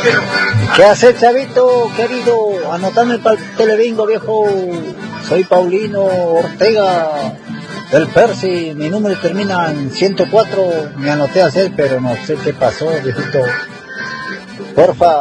¿Qué hace, chavito querido? Anotame para el telebingo, viejo. Soy Paulino Ortega del Percy. Mi número termina en 104. Me anoté a hacer, pero no sé qué pasó, viejito. Porfa.